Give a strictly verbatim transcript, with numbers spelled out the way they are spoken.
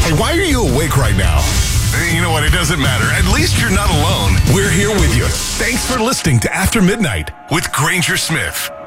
Hey, why are you awake right now? You know what? It doesn't matter. At least you're not alone. We're here with you. Thanks for listening to After Midnight with Granger Smith.